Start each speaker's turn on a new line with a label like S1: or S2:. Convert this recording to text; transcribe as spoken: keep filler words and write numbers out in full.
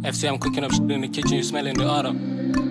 S1: F C, I'm cooking up shit in the kitchen, you smelling the autumn.